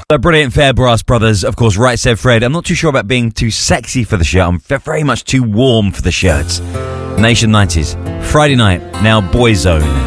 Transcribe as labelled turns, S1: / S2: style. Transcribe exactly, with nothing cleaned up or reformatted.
S1: The brilliant Fairbrass brothers, of course, Right Said Fred. I'm not too sure about being too sexy for the shirt. I'm very much too warm for the shirts. Nation nineties, Friday night, now Boyzone.